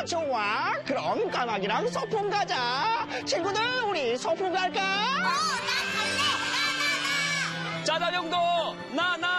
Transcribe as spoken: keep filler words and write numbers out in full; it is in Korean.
좋아. 그럼 까마귀랑 소풍 가자. 친구들, 우리 소풍 갈까? 어, 나 갈래. 나, 나, 나. 짜자형도 나, 나.